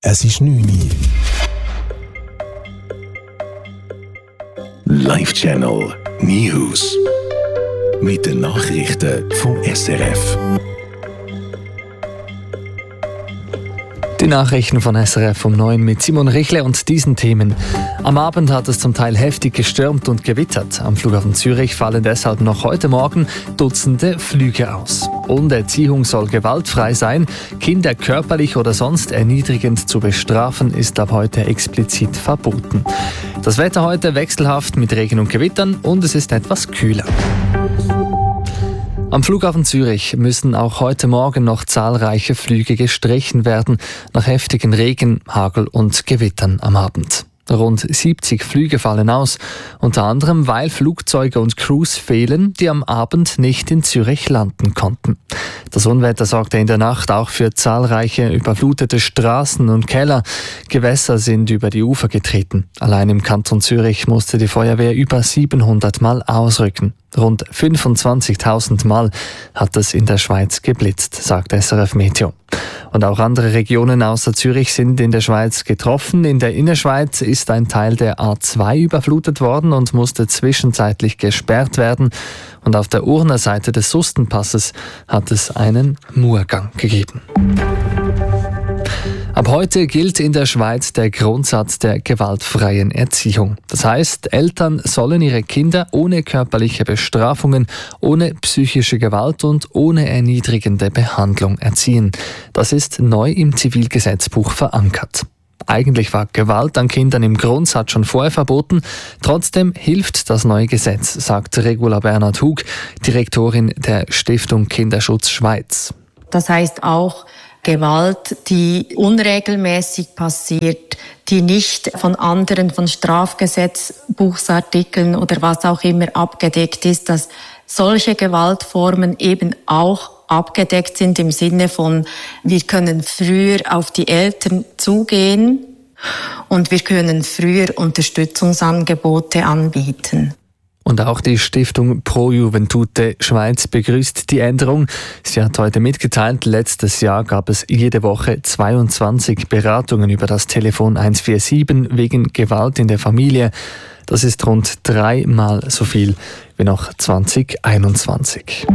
Es ist 9 Uhr. Live Channel News. Mit den Nachrichten vom SRF. Die Nachrichten von SRF um 9 mit Simon Richle und diesen Themen. Am Abend hat es zum Teil heftig gestürmt und gewittert. Am Flughafen Zürich fallen deshalb noch heute Morgen Dutzende Flüge aus. Und Erziehung soll gewaltfrei sein. Kinder körperlich oder sonst erniedrigend zu bestrafen, ist ab heute explizit verboten. Das Wetter heute wechselhaft mit Regen und Gewittern und es ist etwas kühler. Am Flughafen Zürich müssen auch heute Morgen noch zahlreiche Flüge gestrichen werden, nach heftigen Regen, Hagel und Gewittern am Abend. Rund 70 Flüge fallen aus, unter anderem weil Flugzeuge und Crews fehlen, die am Abend nicht in Zürich landen konnten. Das Unwetter sorgte in der Nacht auch für zahlreiche überflutete Straßen und Keller. Gewässer sind über die Ufer getreten. Allein im Kanton Zürich musste die Feuerwehr über 700 Mal ausrücken. Rund 25.000 Mal hat es in der Schweiz geblitzt, sagt SRF Meteo. Und auch andere Regionen außer Zürich sind in der Schweiz getroffen. In der Innerschweiz ist ein Teil der A2 überflutet worden und musste zwischenzeitlich gesperrt werden. Und auf der Urner Seite des Sustenpasses hat es einen Murgang gegeben. Ab heute gilt in der Schweiz der Grundsatz der gewaltfreien Erziehung. Das heißt, Eltern sollen ihre Kinder ohne körperliche Bestrafungen, ohne psychische Gewalt und ohne erniedrigende Behandlung erziehen. Das ist neu im Zivilgesetzbuch verankert. Eigentlich war Gewalt an Kindern im Grundsatz schon vorher verboten. Trotzdem hilft das neue Gesetz, sagt Regula Bernhard Hug, Direktorin der Stiftung Kinderschutz Schweiz. Das heißt auch, Gewalt, die unregelmäßig passiert, die nicht von anderen, von Strafgesetzbuchsartikeln oder was auch immer abgedeckt ist, dass solche Gewaltformen eben auch abgedeckt sind im Sinne von, wir können früher auf die Eltern zugehen und wir können früher Unterstützungsangebote anbieten. Und auch die Stiftung Pro Juventute Schweiz begrüßt die Änderung. Sie hat heute mitgeteilt, letztes Jahr gab es jede Woche 22 Beratungen über das Telefon 147 wegen Gewalt in der Familie. Das ist rund 3-mal so viel wie noch 2021.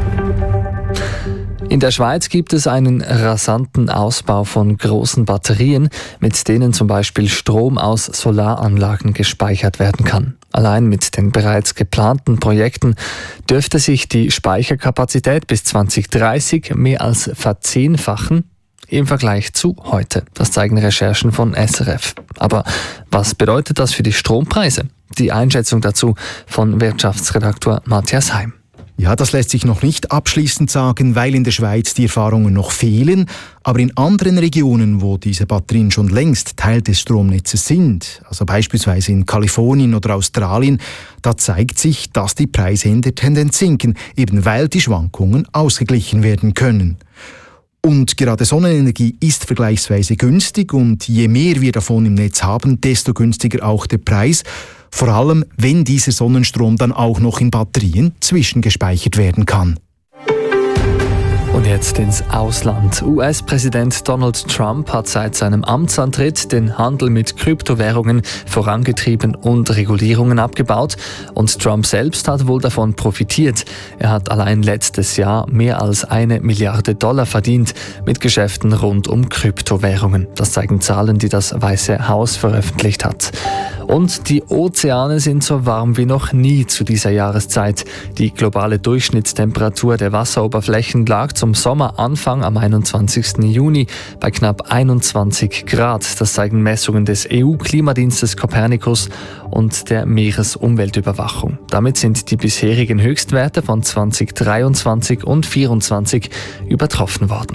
In der Schweiz gibt es einen rasanten Ausbau von großen Batterien, mit denen zum Beispiel Strom aus Solaranlagen gespeichert werden kann. Allein mit den bereits geplanten Projekten dürfte sich die Speicherkapazität bis 2030 mehr als verzehnfachen im Vergleich zu heute. Das zeigen Recherchen von SRF. Aber was bedeutet das für die Strompreise? Die Einschätzung dazu von Wirtschaftsredaktor Matthias Heim. Ja, das lässt sich noch nicht abschließend sagen, weil in der Schweiz die Erfahrungen noch fehlen. Aber in anderen Regionen, wo diese Batterien schon längst Teil des Stromnetzes sind, also beispielsweise in Kalifornien oder Australien, da zeigt sich, dass die Preise in der Tendenz sinken, eben weil die Schwankungen ausgeglichen werden können. Und gerade Sonnenenergie ist vergleichsweise günstig und je mehr wir davon im Netz haben, desto günstiger auch der Preis. Vor allem, wenn dieser Sonnenstrom dann auch noch in Batterien zwischengespeichert werden kann. Und jetzt ins Ausland. US-Präsident Donald Trump hat seit seinem Amtsantritt den Handel mit Kryptowährungen vorangetrieben und Regulierungen abgebaut. Und Trump selbst hat wohl davon profitiert. Er hat allein letztes Jahr mehr als $1 Milliarde verdient mit Geschäften rund um Kryptowährungen. Das zeigen Zahlen, die das Weiße Haus veröffentlicht hat. Und die Ozeane sind so warm wie noch nie zu dieser Jahreszeit. Die globale Durchschnittstemperatur der Wasseroberflächen lag zum Sommeranfang am 21. Juni bei knapp 21 Grad. Das zeigen Messungen des EU-Klimadienstes Copernicus und der Meeresumweltüberwachung. Damit sind die bisherigen Höchstwerte von 2023 und 2024 übertroffen worden.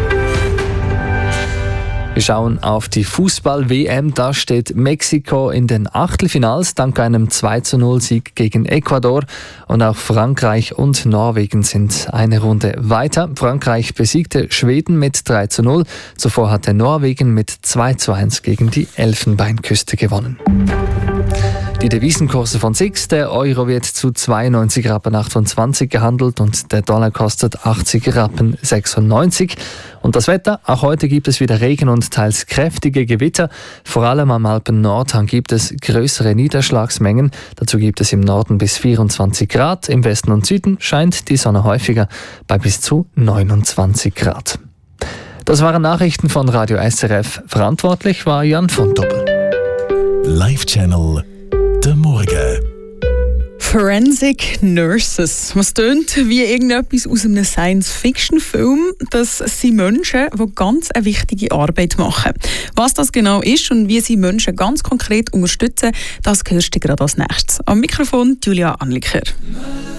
Wir schauen auf die Fußball-WM. Da steht Mexiko in den Achtelfinals dank einem 2:0-Sieg gegen Ecuador. Und auch Frankreich und Norwegen sind eine Runde weiter. Frankreich besiegte Schweden mit 3:0. Zuvor hatte Norwegen mit 2:1 gegen die Elfenbeinküste gewonnen. Die Devisenkurse von SIX, der Euro wird zu 92,28 Rappen gehandelt und der Dollar kostet 80,96 Rappen. Und das Wetter, auch heute gibt es wieder Regen und teils kräftige Gewitter. Vor allem am Alpen-Nordhang gibt es größere Niederschlagsmengen. Dazu gibt es im Norden bis 24 Grad. Im Westen und Süden scheint die Sonne häufiger bei bis zu 29 Grad. Das waren Nachrichten von Radio SRF. Verantwortlich war Jan von Doppel. Live-Channel der Morgen. Forensic Nurses. Was tönt wie irgendetwas aus einem Science-Fiction-Film. Das sind Menschen, die ganz eine wichtige Arbeit machen. Was das genau ist und wie sie Menschen ganz konkret unterstützen, das hörst du gerade als nächstes. Am Mikrofon Julia Anliker.